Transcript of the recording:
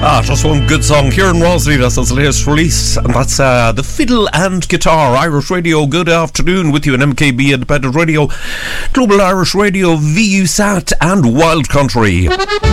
Just one good song. Kieran Rosley, that's his latest release, and that's the Fiddle and Guitar. Irish Radio, good afternoon with you on MKB Independent Radio, Global Irish Radio, VUSAT and Wild Country.